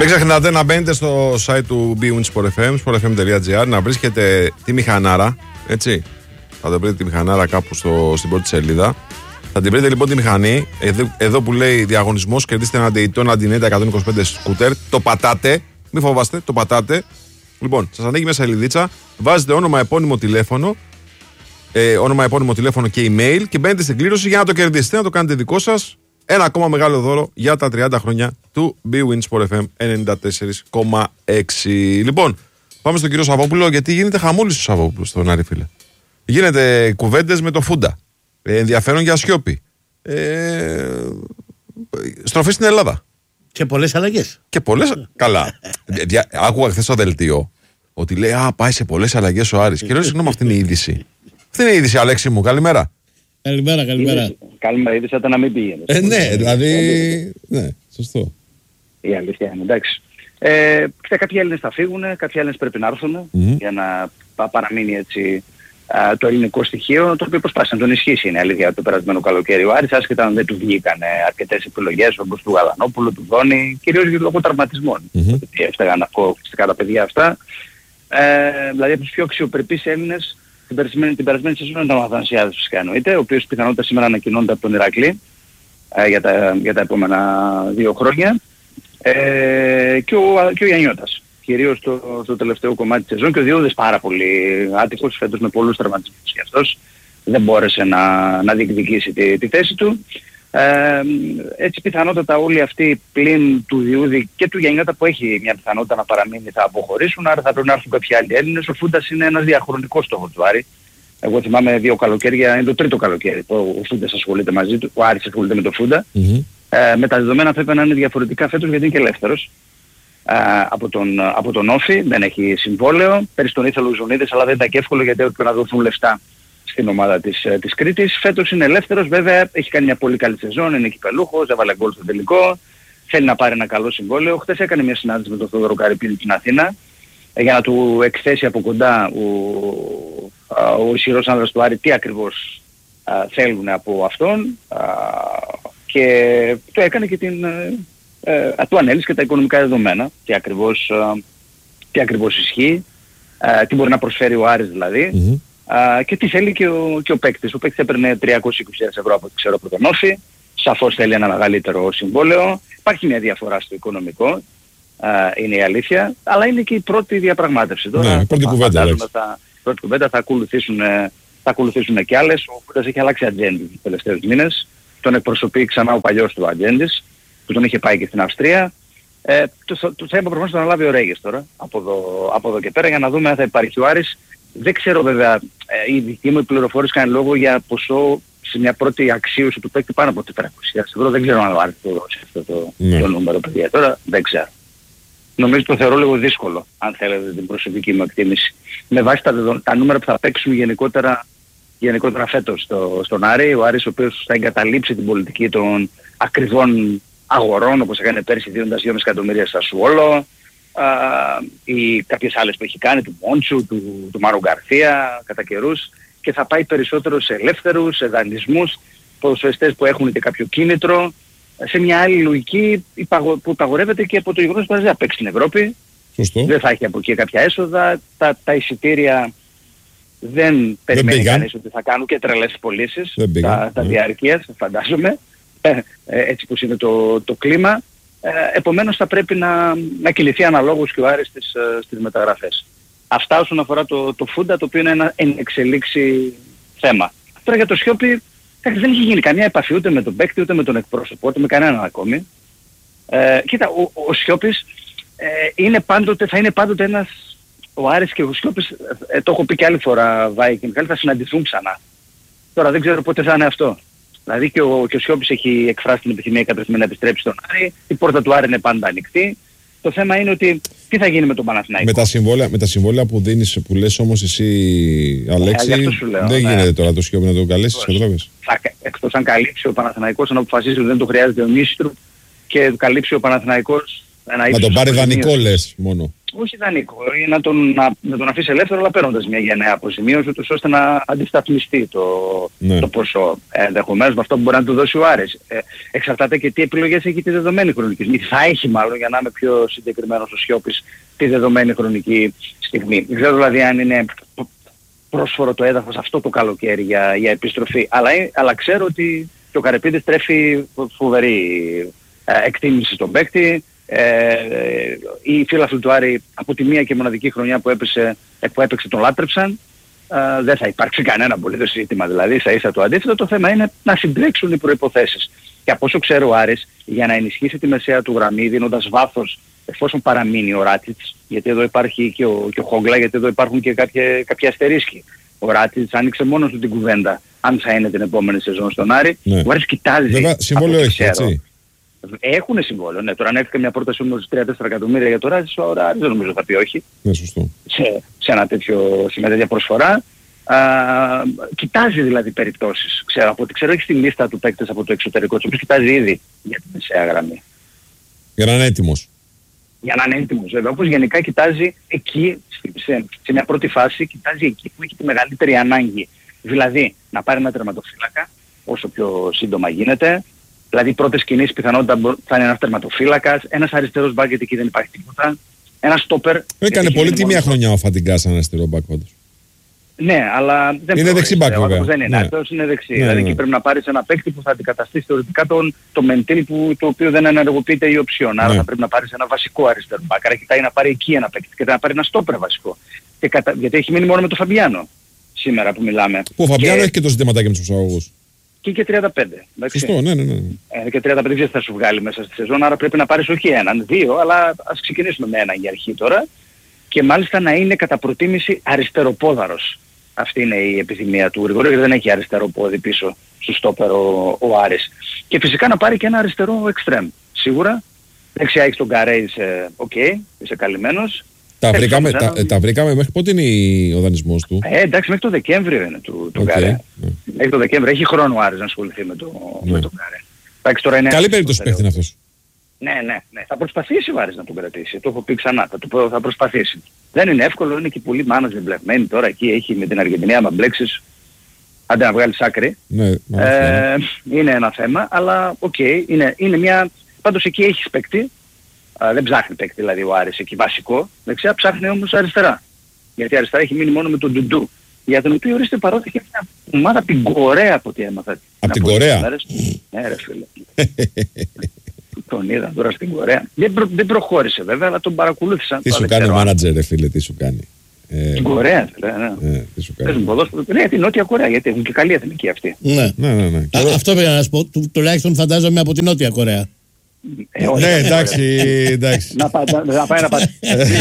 Μην ξεχνάτε να μπαίνετε στο site του bwin Sport FM, sportfm.gr, να βρίσκετε τη μηχανάρα. Έτσι. Θα το βρείτε τη μηχανάρα κάπου στην πρώτη σελίδα. Θα την βρείτε λοιπόν τη μηχανή. Εδώ που λέει διαγωνισμός, κερδίστε ένα Daytona Adineta 125 σκούτερ. Το πατάτε. Μην φοβάστε, το πατάτε. Λοιπόν, σας ανοίγει μια σελίδίτσα. Βάζετε όνομα, επώνυμο τηλέφωνο. Όνομα, επώνυμο τηλέφωνο και email και μπαίνετε στην κλήρωση για να το κερδίσετε, να το κάνετε δικό σας. Ένα ακόμα μεγάλο δώρο για τα 30 χρόνια του bwin Sport FM 94,6. Λοιπόν, πάμε στον κύριο Σαββόπουλο, γιατί γίνεται χαμούλης ο Σαββόπουλος στον Άρη, φίλε. Γίνεται κουβέντες με το Φούντα. Ενδιαφέρον για Σιώπη. Στροφή στην Ελλάδα. Και πολλές αλλαγές. Και πολλές. Καλά. Άκουγα χθες στο δελτίο ότι λέει πάει σε πολλές αλλαγές ο Άρης. Και λέω συγγνώμη, αυτή είναι η είδηση. Αυτή είναι η είδηση, Αλέξη μου. Καλημέρα. Καλημέρα. Καλημέρα, είδησα να μην πήγαινε. Ναι, δηλαδή. Ναι, σωστό. Η αλήθεια είναι, εντάξει. Κάποιοι Έλληνες θα φύγουν, κάποιοι Έλληνες πρέπει να έρθουν για να παραμείνει έτσι το ελληνικό στοιχείο, το οποίο προσπάθησε να τον ισχύσει, είναι αλήθεια, το περασμένο καλοκαίρι. Ο Άρης, άσχετα αν δεν του βγήκαν αρκετές επιλογές όπως του Γαλανόπουλου, του Δόνη, κυρίως λόγω τραυματισμών. Γιατί έφταγαν ακουστικά τα παιδιά αυτά. Δηλαδή από τους πιο αξιοπρεπείς Έλληνες την περασμένη σεζόν ήταν ο Αθανασιάδης, φυσικά εννοείται, ο οποίος πιθανότητα σήμερα ανακοινώνεται από τον Ηρακλή για τα επόμενα 2 χρόνια. Και ο Γιαννιώτας. Κυρίως στο τελευταίο κομμάτι της σεζόν, και ο Διούδης πάρα πολύ άτυχος φέτος με πολλούς τραυματισμούς και αυτός. Δεν μπόρεσε να διεκδικήσει τη θέση του. Έτσι πιθανότατα όλοι αυτοί πλην του Διούδη και του Γιαννιώτα, που έχει μια πιθανότητα να παραμείνει, θα αποχωρήσουν, άρα θα πρέπει να έρθουν κάποιοι άλλοι Έλληνες. Ο Φούντας είναι ένας διαχρονικός στόχος του Άρη. Εγώ θυμάμαι 2 καλοκαίρια, είναι το τρίτο καλοκαίρι που ο Φούντας ασχολείται μαζί του, ο Άρης ασχολείται με το Φούντα. Με τα δεδομένα θα έπρεπε να είναι διαφορετικά φέτος, γιατί είναι και ελεύθερος. Από τον Όφη, δεν έχει συμβόλαιο. Πέρυσι τον ήθελε ο Ζουνίδης, αλλά δεν ήταν και εύκολο γιατί έπρεπε να δοθούν λεφτά στην ομάδα της Κρήτης. Φέτος είναι ελεύθερος, βέβαια έχει κάνει μια πολύ καλή σεζόν, είναι κυπελούχος, έβαλε γκολ στο τελικό, θέλει να πάρει ένα καλό συμβόλαιο. Χθες έκανε μια συνάντηση με τον Θόδωρο Καρυπίδη στην Αθήνα για να του εκθέσει από κοντά ο ισχυρός άνδρας του Άρη τι ακριβώς θέλουν από αυτόν, και το έκανε και του ανέλησε και τα οικονομικά δεδομένα, τι ακριβώς ισχύει, τι μπορεί να προσφέρει ο Άρης δηλαδή, και τι θέλει και ο παίκτης. Ο παίκτης έπαιρνε 320.000 ευρώ από ό,τι ξέρω από τον Όφη, σαφώς θέλει ένα μεγαλύτερο συμβόλαιο. Υπάρχει μια διαφορά στο οικονομικό, είναι η αλήθεια, αλλά είναι και η πρώτη διαπραγμάτευση. Τώρα, πρώτη κουβέντα θα ακολουθήσουν και άλλες. Ο Φούντας έχει αλλάξει ατζέντη τους τελευταίους μήνες. Τον εκπροσωπεί ξανά ο παλιός του ατζέντης, που τον είχε πάει και στην Αυστρία. Το θέμα προφανώς θα αναλάβει ο Ρέγες τώρα, από εδώ και πέρα, για να δούμε αν θα υπάρχει ο Άρης. Δεν ξέρω βέβαια, η δική μου πληροφόρηση κάνει λόγο για ποσό σε μια πρώτη αξίωση του παίκτη πάνω από 400.000 ευρώ. Δεν ξέρω αν ο Άρης το δώσει αυτό το νούμερο, παιδιά. Τώρα δεν ξέρω. Νομίζω το θεωρώ λίγο δύσκολο, αν θέλετε την προσωπική μου εκτίμηση. Με βάση τα νούμερα που θα παίξουν γενικότερα φέτος στον Άρη, ο Άρης ο οποίος θα εγκαταλείψει την πολιτική των ακριβών αγορών, όπως έκανε πέρσι δίνοντας 2,5 εκατομμύρια στα Σουόλο, ή κάποιες άλλες που έχει κάνει, του Μόντσου, του Μάρο Γκαρθία κατά καιρούς, και θα πάει περισσότερο σε ελεύθερους, σε δανεισμούς, ποδοσφαιριστές που έχουν και κάποιο κίνητρο, σε μια άλλη λογική που υπαγορεύεται και από το γεγονός ότι δεν θα παίξει στην Ευρώπη. Σωστό. Δεν θα έχει από εκεί κάποια έσοδα, τα εισιτήρια δεν περιμένει κανείς ότι θα κάνουν και τρελές πωλήσεις, τα διαρκείας, φαντάζομαι, έτσι πως είναι το κλίμα. Επομένως θα πρέπει να κινηθεί αναλόγως και ο Άρης στις μεταγραφές. Αυτά όσον αφορά το Φούντα, το οποίο είναι ένα εξελίξει θέμα. Τώρα για το Σιώπη, δεν έχει γίνει καμία επαφή ούτε με τον παίκτη, ούτε με τον εκπρόσωπο, ούτε με κανέναν ακόμη. Κοίτα, ο Σιώπης θα είναι πάντοτε ένας... Ο Άρης και ο Σιώπης, το έχω πει και άλλη φορά, Βάη και Μιχάλη, θα συναντηθούν ξανά. Τώρα δεν ξέρω πότε θα είναι αυτό. Δηλαδή και ο Σιώπης έχει εκφράσει την επιθυμία κάποια στιγμή να επιστρέψει στον Άρη. Η πόρτα του Άρη είναι πάντα ανοιχτή. Το θέμα είναι ότι τι θα γίνει με τον Παναθηναϊκό. Με τα συμβόλαια που δίνεις, που λες όμως εσύ, Αλέξη, δεν γίνεται τώρα το Σιώπη να τον καλέσεις, καταλάβες. Εκτός αν καλύψει ο Παναθηναϊκός, αν αποφασίσει ότι δεν το χρειάζεται ο Νίστρου και καλύψει ο Παναθηναϊκός ένα ύψος. Να τον πάρει δανεικό λες μόνο. όχι δανεικό, ή να τον αφήσει ελεύθερο, αλλά παίρνοντας μια γενναία αποζημίωση, ώστε να αντισταθμιστεί το ποσό. Ενδεχομένως με αυτό που μπορεί να του δώσει ο Άρης. Εξαρτάται και τι επιλογές έχει τη δεδομένη χρονική στιγμή. Θα έχει μάλλον, για να είμαι πιο συγκεκριμένος ο Σιώπης, τη δεδομένη χρονική στιγμή. Δεν ξέρω δηλαδή αν είναι πρόσφορο το έδαφος αυτό το καλοκαίρι για επιστροφή. Αλλά ξέρω ότι και ο Καρεπίδης τρέφει φοβερή εκτίμηση στον παίκτη. Οι φίλαθλοι του Άρη από τη μία και μοναδική χρονιά που έπαιξε τον λάτρεψαν. Δεν θα υπάρξει κανένα απολύτως ζήτημα, δηλαδή θα ίσα το αντίθετο. Το θέμα είναι να συμπλέξουν οι προϋποθέσεις. Και από όσο ξέρω ο Άρης, για να ενισχύσει τη μεσαία του γραμμή, δίνοντας βάθος εφόσον παραμείνει ο Ράτιτς, γιατί εδώ υπάρχει και ο Χόγκλα, γιατί εδώ υπάρχουν και κάποια αστερίσκοι. Ο Ράτιτς άνοιξε μόνος του την κουβέντα αν θα είναι την επόμενη σεζόν στον Άρη. Ναι. Ο Άρης κοιτάζει. Βέβαια, συμβόλαιο έχει, έτσι. Έχουν συμβόλαιο, ναι. Τώρα αν έρθει μια πρόταση όμως 3-4 εκατομμύρια για το Ράτιτς, ο Άρης δεν νομίζω θα πει όχι. Ναι, σωστό. Σε μια τέτοια προσφορά. Κοιτάζει δηλαδή περιπτώσεις. Από ό,τι ξέρω έχει στη λίστα του παίκτες από το εξωτερικό, τους οποίους κοιτάζει ήδη για τη μεσαία γραμμή. Για να είναι έτοιμος. Για να είναι έτοιμος βέβαια. Όπως γενικά κοιτάζει εκεί, σε μια πρώτη φάση, κοιτάζει εκεί που έχει τη μεγαλύτερη ανάγκη. Δηλαδή να πάρει ένα τερματοφύλακα όσο πιο σύντομα γίνεται. Δηλαδή οι πρώτες κινήσεις πιθανότητα θα είναι ένας τερματοφύλακας, ένας αριστερός μπακ, γιατί εκεί δεν υπάρχει τίποτα. Ένας στόπερ. Έκανε πολύ τιμία χρονιά ο Φαντιγκά σαν αριστερό μπακ όντως. Ναι, αλλά δεν είναι δεξί μπακ βέβαια. Δεν είναι, αυτός είναι δεξί. Δηλαδή εκεί πρέπει να πάρεις ένα παίκτη που θα αντικαταστήσει θεωρητικά το μεντήλ το οποίο δεν ενεργοποιείται η οψιόν. Άρα θα πρέπει να πάρεις ένα βασικό αριστερό μπακ. Άρα κοιτάει να πάρει εκεί ένα παίκτη και να πάρει ένα στόπερ βασικό. Γιατί έχει μείνει μόνο με τον Φαμπιάνο σήμερα που μιλάμε. Που ο Φαμπιάνο έχει και το ζητηματάκι με τους αγωγούς. Και 35. Σωστό, ναι. Και 35 δεν θα σου βγάλει μέσα στη σεζόν, άρα πρέπει να πάρεις όχι έναν, δύο, αλλά ας ξεκινήσουμε με έναν για αρχή τώρα. Και μάλιστα να είναι κατά προτίμηση αριστεροπόδαρος. Αυτή είναι η επιθυμία του Γρηγορίου, γιατί δεν έχει αριστερό πόδι πίσω στο στόπερ ο Άρης. Και φυσικά να πάρει και ένα αριστερό εξτρέμ. Σίγουρα. Δεξιά έχεις τον Γκαρέ, είσαι καλυμμένος. Τα βρήκαμε μέχρι πότε είναι ο δανεισμός του. Εντάξει, μέχρι το Δεκέμβριο είναι του Γκαρέ. Μέχρι το Δεκέμβριο. Έχει χρόνο ο Άρης να ασχοληθεί με τον Γκαρέ. Καλή περίπτωση παίχτη είναι αυτός. Ναι. Θα προσπαθήσει ο Άρης να τον κρατήσει. Το έχω πει ξανά. Θα προσπαθήσει. Δεν είναι εύκολο, είναι και πολύ μάνας μπλεγμένη τώρα εκεί. Έχει με την Αργεντινή, άμα μπλέξεις, άντε να βγάλεις άκρη. Ναι, είναι ένα θέμα, αλλά είναι μια... Πάντως εκεί έχεις παίκτη. Δεν ψάχνει παίκτη δηλαδή ο Άρης εκεί βασικό. Δεξιά ψάχνει όμως αριστερά. Γιατί αριστερά έχει μείνει μόνο με τον Ντουντού. Για τον οποίο ορίστε παρότι είχε μια ομάδα από την Κορέα από ό,τι έμαθα. Από την Κορέα? Ναι ρε φίλε. Τον είδα τώρα στην Κορέα. Δεν προχώρησε βέβαια, αλλά τον παρακολούθησα. Τι σου κάνει ο μάνατζερ, ρε φίλε, τι σου κάνει. Στην Κορέα, ναι. Τι σου κάνει. Ναι, την Νότια Κορέα, γιατί έχουν και καλή εθνική αυτή. Ναι. Αυτό πρέπει να σου πω, τουλάχιστον φαντάζομαι από την Νότια Κορέα. Ναι, εντάξει. Να πάει να πάει.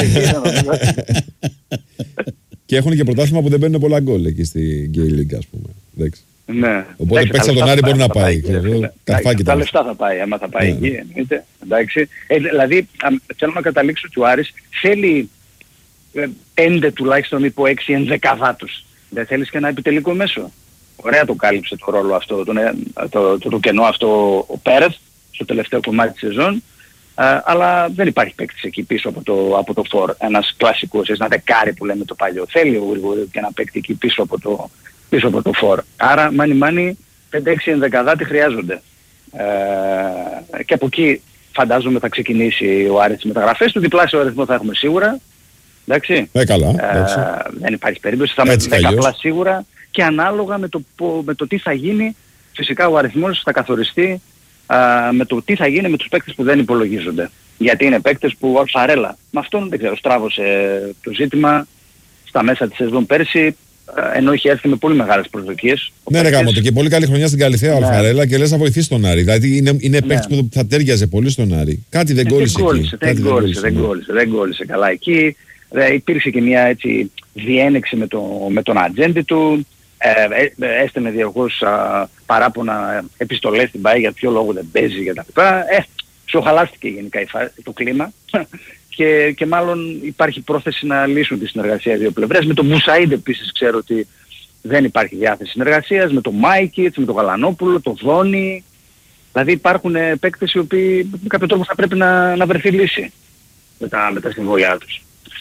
Και έχουν και πρωτάθλημα που δεν μπαίνουν πολλά γκολ εκεί στην Γκέι Λίγκα, ας πούμε. Ναι. Οπότε παίξει από τον Άρη μπορεί να πάει. Τα λεφτά θα πάει, άμα θα πάει εκεί. Εντάξει. Δηλαδή θέλω να καταλήξω ότι ο Άρης θέλει 5 τουλάχιστον υπό 6 ενδεκαδάτους. Δεν θέλεις και ένα επιτελικό μέσο. Ωραία το κάλυψε το ρόλο αυτό, το κενό αυτό ο Πέρεθ στο τελευταίο κομμάτι της σεζόν. Αλλά δεν υπάρχει παίκτης εκεί πίσω από το φορ. Ένας κλασικός, ένα δεκάρι που λέμε το παλιό. Θέλει ο Γρηγορίου και ένα παίκτη εκεί πίσω από το φορ. Άρα μάνι 5-6 ενδεκαδάτοι χρειάζονται. Και από εκεί φαντάζομαι θα ξεκινήσει ο Άρης τις μεταγραφές του. Διπλάσιο αριθμό θα έχουμε σίγουρα. Εντάξει. Καλά. Δεν υπάρχει περίπτωση. Θα είμαστε 10 σίγουρα. Και ανάλογα με το τι θα γίνει, φυσικά ο αριθμός θα καθοριστεί με το τι θα γίνει με τους παίκτες που δεν υπολογίζονται. Γιατί είναι παίκτες που ο Φαρέλα, με αυτόν δεν ξέρω, στράβωσε το ζήτημα στα μέσα της σεζόν πέρσι, ενώ είχε έρθει με πολύ μεγάλες προσδοκίες. Ναι, ρε γάμο, και πολύ καλή χρονιά στην Καλυθέα ο Αλφαρέλα και λες να βοηθήσει τον Άρη. Δηλαδή είναι παίκτης που θα τέριαζε πολύ στον Άρη. Κάτι δεν κόλλησε εκεί. Δεν κόλλησε καλά εκεί. Υπήρξε και μια έτσι διένεξη με τον ατζέντη του. Έστελνε διαρκώς παράπονα επιστολές στην ΠΑΕ για ποιο λόγο δεν παίζει και τα λοιπά. Ψιλοχαλάστηκε γενικά το κλίμα και μάλλον υπάρχει πρόθεση να λύσουν τη συνεργασία δύο πλευρές. Με τον Μπουσαΐντ επίσης ξέρω ότι δεν υπάρχει διάθεση συνεργασίας, με τον Μάικιτς, με τον Γαλανόπουλο, τον Δόνι. Δηλαδή υπάρχουν παίκτες οι οποίοι με κάποιο τρόπο θα πρέπει να βρεθεί λύση με τα συμβόλια τους.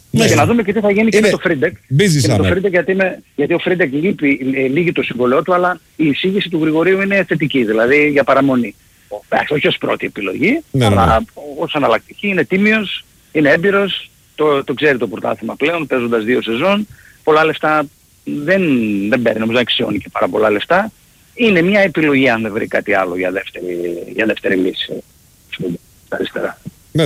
Και να δούμε και τι θα γίνει και με το Φρίντεκ. Γιατί ο Φρίντεκ λύγει το συμβολαιό του, αλλά η εισήγηση του Γρηγορίου είναι θετική, δηλαδή για παραμονή. Όχι ως πρώτη επιλογή, αλλά ως αναλλακτική. Είναι τίμιος, είναι έμπειρος, το ξέρει το πρωτάθλημα πλέον, παίζοντας 2 σεζόν. Πολλά λεφτά δεν παίρνει, νομίζω να αξιώνει και πάρα πολλά λεφτά. Είναι μια επιλογή αν δεν βρει κάτι άλλο για δεύτερη λύση. Αριστερά.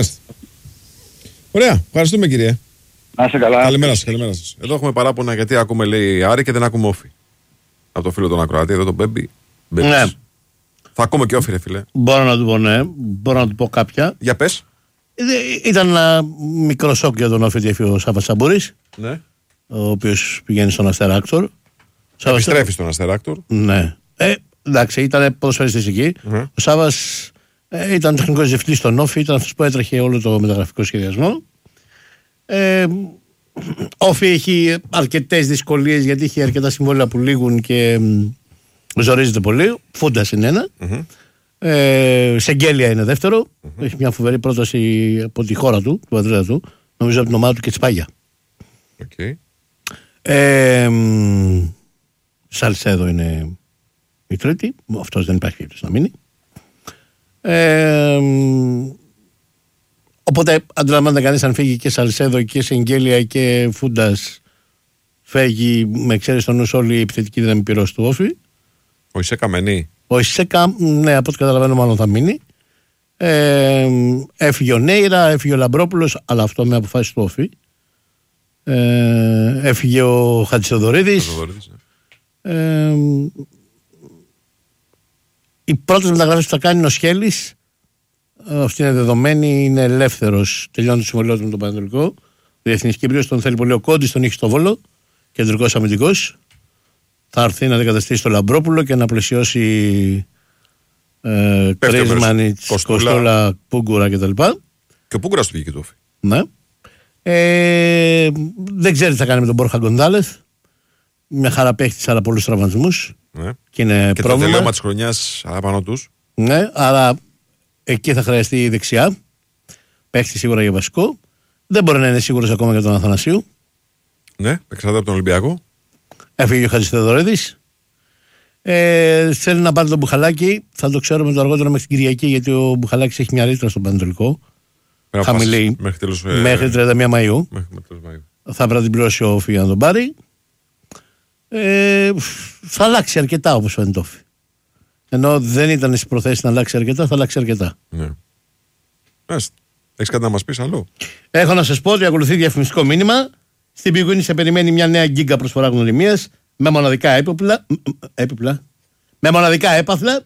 Ωραία, ευχαριστούμε κύριε. Να είστε καλά. Καλημέρα σας. Εδώ έχουμε παράπονα γιατί ακούμε λέει Άρη και δεν ακούμε Όφη. Από το φίλο τον Ακροατή, εδώ τον Μπέμπι. Ναι. Θα ακούμε και Όφη ρε φίλε. Μπορώ να του πω ναι, μπορώ να του πω κάποια. Για πες. Ήταν ένα μικρό σοκ για τον Όφη διέφυγε ο Σάββας Σαμπούρης. Ναι. Ο οποίος πηγαίνει στον Αστεράκτορ. Επιστρέφει στον Αστεράκτορ. Ναι. Εντάξει, ήταν ποδοσφαιριστής εκεί. Ο Σάββας ήταν τεχνικός διευθυντής στον Όφη, ήταν αυτός που έτρεχε όλο το μεταγραφικό σχεδιασμό. Όφη έχει αρκετές δυσκολίες γιατί έχει αρκετά συμβόλαια που λήγουν και ζορίζεται πολύ. Φούντας είναι ένα. Σεγγέλια είναι δεύτερο. Έχει μια φοβερή πρόταση από τη χώρα του, του πατρίδα του. Νομίζω από την ομάδα του και Τσπάγια. Σαλσέδο είναι η τρίτη. Αυτός δεν υπάρχει περίπτωση να μείνει. Οπότε αντιλαμβάνεται κανείς αν φύγει και Σαλσέδο και Σεγγέλια και Φούντας, φεύγει με εξαίρεση τον νους όλη η επιθετική δύναμη πυρός του Όφη. Ο Ισέκα μένει. Ο Ισέκα, ναι, από ό,τι καταλαβαίνω μάλλον θα μείνει. Έφυγε ο Νέιρα, έφυγε ο Λαμπρόπουλος, αλλά αυτό με αποφάσεις του Όφη. Έφυγε ο Χατζηθεοδωρίδης. Οι πρώτες μεταγραφές που θα κάνει είναι ο Σχέλης. Αυτή είναι δεδομένη, είναι ελεύθερος. Τελειώνει το συμβολίο του με τον Πανατολικό. Διεθνής Κύπριος, τον θέλει πολύ ο Κόντης, τον έχει στο Βόλο. Κεντρικός αμυντικός. Θα έρθει να αντικαταστήσει τον Λαμπρόπουλο και να πλαισιώσει Κρίσμανιτς, Κοστόλα, Πούγκουρα κτλ. Και ο Πούγκουρας του βγήκε του Όφη. Ναι. Δεν ξέρει τι θα κάνει με τον Μπόρχα Γκοντάλεθ. Μια χαρά παίχτης, αλλά πολλούς τραυματισμούς. Ναι. Και είναι και πρόβλημα. το τελείωμα της χρονιάς απάνω τους. Ναι, άρα εκεί θα χρειαστεί δεξιά. Παίχτη σίγουρα για βασικό. Δεν μπορεί να είναι σίγουρος ακόμα για τον Αθανασίου. Ναι, εξαρτάται από τον Ολυμπιακό. Έφυγε ο Χατζηθεοδωρίδης. Θέλει να πάρει τον Μπουχαλάκη. Θα το ξέρουμε το αργότερο μέχρι την Κυριακή, γιατί ο Μπουχαλάκης έχει μια ρήτρα στον Πανετολικό. Χαμηλή. Μέχρι 31 Μαΐου. Θα πρέπει να την πληρώσει ο Όφη να τον πάρει. Θα αλλάξει αρκετά όπως φαίνεται Όφη. Ενώ δεν ήταν στις προθέσεις να αλλάξει αρκετά, θα αλλάξει αρκετά. Ναι. Έχεις κάτι να μας πεις άλλο? Έχω να σας πω ότι ακολουθεί διαφημιστικό μήνυμα. Στην Πηγούνη σε περιμένει μια νέα γκίγκα προσφορά γνωριμίας με μοναδικά με μοναδικά έπαθλα.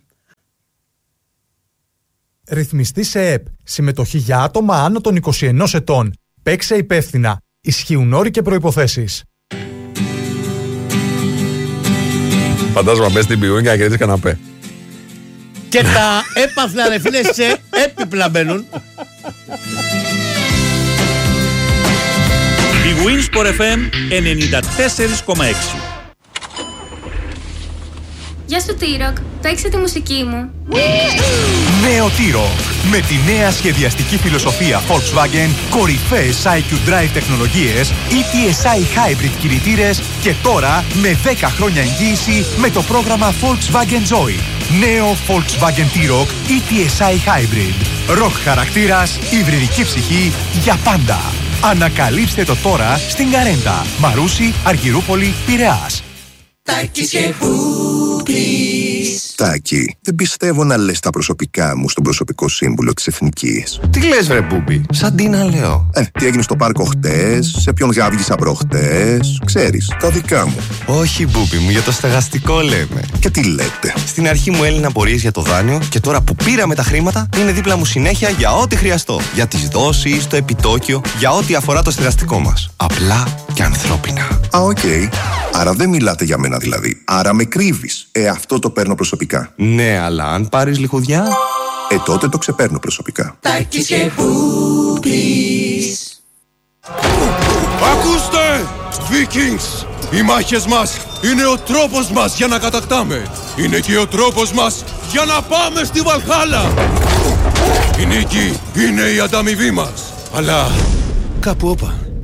Ρυθμιστή σε ΕΠ. Συμμετοχή για άτομα άνω των 21 ετών. Παίξε υπεύθυνα. Ισχύουν όροι και προϋποθέσεις. Φαντάζομαι μπες στην Πηγούνη και να κερδίσεις καναπέ. Και τα έπαθλα ρε φίλε σε έπιπλα μπαίνουν. Η Winsport FM 94,6. Γεια σου T-Rock, παίξε τη μουσική μου. Νέο T-Rock. Με τη νέα σχεδιαστική φιλοσοφία Volkswagen, κορυφαίες IQ Drive τεχνολογίες, ETSI Hybrid κινητήρες και τώρα με 10 χρόνια εγγύηση με το πρόγραμμα Volkswagen Joy. Νέο Volkswagen T-Rock ETSI Hybrid. Rock χαρακτήρας, υβριδική ψυχή για πάντα. Ανακαλύψτε το τώρα στην Καρέντα, Μαρούσι, Αργυρούπολη, Πειραιάς. Τάκης και Μπούμπης. Τάκη, δεν πιστεύω να λες τα προσωπικά μου στον προσωπικό σύμβουλο της Εθνικής. Τι λες βρε Μπούμπη, σαν τι να λέω. Τι έγινε στο πάρκο χτες, σε ποιον γάβγισα προχτές, ξέρεις, τα δικά μου. Όχι Μπούμπη μου, για το στεγαστικό λέμε. Και τι λέτε? Στην αρχή μου έλυναν απορίες για το δάνειο και τώρα που πήραμε τα χρήματα είναι δίπλα μου συνέχεια για ό,τι χρειαστώ. Για τις δόσεις, το επιτόκιο, για ό,τι αφορά το στεγαστικό μας. Απλά και ανθρώπινα. Οκ. Άρα δεν μιλάτε για μένα δηλαδή. Άρα με κρύβεις. Αυτό το παίρνω προσωπικά. Ναι, αλλά αν πάρεις λιχουδιά... τότε το ξεπαίρνω προσωπικά. Τάκης και Μπούμπης. Ακούστε! Vikings! Οι μάχες μας είναι ο τρόπος μας για να κατακτάμε. Είναι και ο τρόπος μας για να πάμε στη Βαλχάλα. Η νίκη είναι η ανταμοιβή μας. Αλλά κάπου όπα.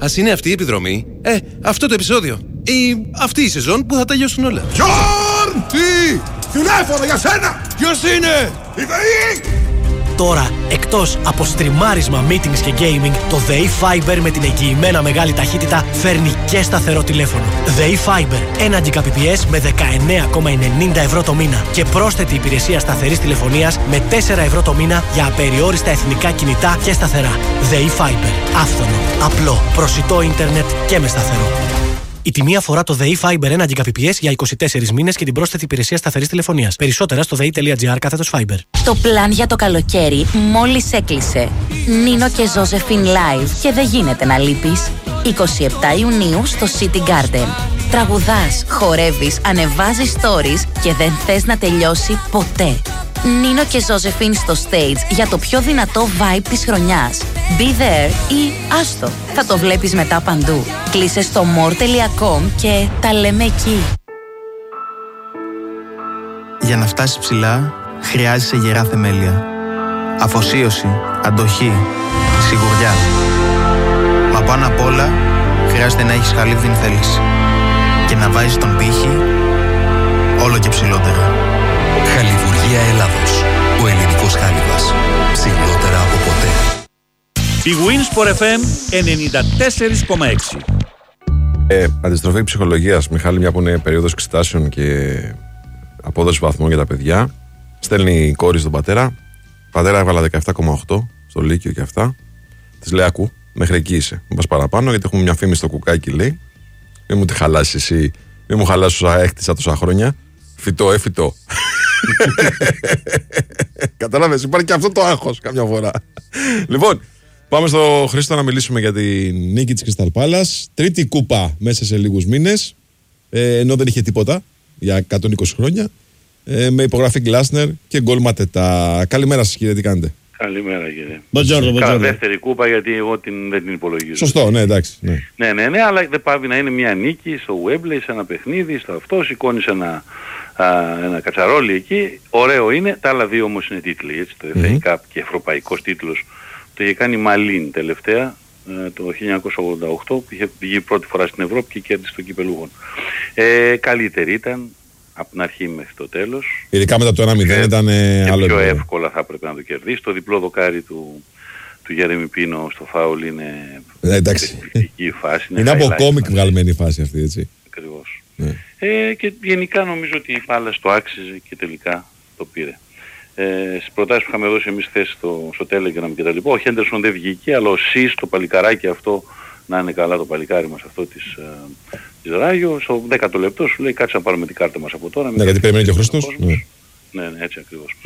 Ας είναι αυτή η επιδρομή, αυτό το επεισόδιο ή αυτή η σεζόν που θα τελειώσουν όλα. Γιόρν! Τι! Τηλέφωνο για σένα! Ποιος είναι? Η ΔΕΗ! Τώρα, εκτός από στριμάρισμα, meetings και gaming, το ΔΕΗ Fiber με την εγγυημένα μεγάλη ταχύτητα φέρνει και σταθερό τηλέφωνο. ΔΕΗ Fiber, 1 Gbps με 19,90 ευρώ το μήνα και πρόσθετη υπηρεσία σταθερής τηλεφωνίας με 4 ευρώ το μήνα για απεριόριστα εθνικά κινητά και σταθερά. ΔΕΗ Fiber, άφθονο, απλό, προσιτό ίντερνετ και με σταθερό. Η τιμή αφορά το ΔΕΗ Fiber 1 Gbps για 24 μήνες και την πρόσθετη υπηρεσία σταθερής τηλεφωνίας. Περισσότερα στο dei.gr/Fiber. Το πλάν για το καλοκαίρι μόλις έκλεισε. Νίνο και Ζώζεφιν live και δεν γίνεται να λείπεις. 27 Ιουνίου στο City Garden. Τραγουδάς, χορεύεις, ανεβάζεις stories και δεν θες να τελειώσει ποτέ. Νίνο και Ζώζεφιν στο stage για το πιο δυνατό vibe της χρονιάς. Be there ή άστο. Θα το βλέπεις μετά παντού. Κλείσε στο more.com και τα λέμε εκεί. Για να φτάσεις ψηλά, χρειάζεσαι γερά θεμέλια. Αφοσίωση, αντοχή, σιγουριά. Μα πάνω απ' όλα, χρειάζεται να έχεις χαλίβδιν θέληση. Και να βάζεις τον πύχη όλο και ψηλότερα. Χαλιβουργία Ελλάδος. Ο ελληνικός χάλιβας. Ψηλότερα από ποτέ. Η Winsport FM 94,6. Αντιστροφή ψυχολογίας, Μιχάλη, μια που είναι περίοδος εξετάσεων και απόδοση βαθμών για τα παιδιά. Στέλνει η κόρη στον πατέρα. Πατέρα, έβαλα 17,8 στο Λύκειο και αυτά. Της λέει: Ακού, μέχρι εκεί είσαι. Μην πας παραπάνω, γιατί έχουμε μια φήμη στο κουκάκι, λέει. Μην μου τη χαλάσει εσύ, μην μου χαλάσει όσα έκτισα τόσα χρόνια. Φυτό, φυτό. Κατάλαβες, υπάρχει και αυτό το άγχος καμιά φορά. Λοιπόν, πάμε στο Χρήστο να μιλήσουμε για τη νίκη της Crystal Palace. Τρίτη κούπα μέσα σε λίγους μήνες, ενώ δεν είχε τίποτα για 120 χρόνια. Με υπογραφή Γκλάσνερ και γκολ Ματετά. Καλημέρα σας, κύριε, τι κάνετε? Καλημέρα, κύριε. Μποντζόρνο. Δεύτερη κούπα, γιατί εγώ δεν την υπολογίζω. Σωστό, ναι, εντάξει. Ναι, αλλά δεν πάβει να είναι μια νίκη στο Wembley, σε ένα παιχνίδι, στο αυτό, σηκώνεις ένα κατσαρόλι εκεί. Ωραίο είναι, τα άλλα δύο όμως είναι τίτλοι, έτσι, το FA Cup και ευρωπαϊκός τίτλος. Το είχε κάνει Μαλίν τελευταία, το 1988, που είχε βγει πρώτη φορά στην Ευρώπη και κέρδισε το κυπελούχον. Καλύτερη ήταν από την αρχή μέχρι το τέλος. Ειδικά μετά το 1-0 ήταν άλλο. Πιο εύκολα θα έπρεπε να το κερδίσει. Το διπλό δοκάρι του Γέρεμι Πίνο στο φάουλ είναι εκπληκτική φάση. Είναι από κόμικ βγαλμένη η φάση αυτή, έτσι. Ακριβώς. Ναι. Και γενικά νομίζω ότι η Πάλας το άξιζε και τελικά το πήρε. Στις προτάσεις που είχαμε δώσει εμείς θέση στο Telegram και τα λοιπά, ο Χέντερσον δεν βγήκε, αλλά ο Σις, το παλικαράκι αυτό, να είναι καλά το παλικάρι μας αυτό της Ράγιο, στο 10ο λεπτό σου λέει κάτσε να πάρουμε την κάρτα μας από τώρα. Ναι, γιατί περιμένει και ο Χρήστος. Ναι, έτσι ακριβώς.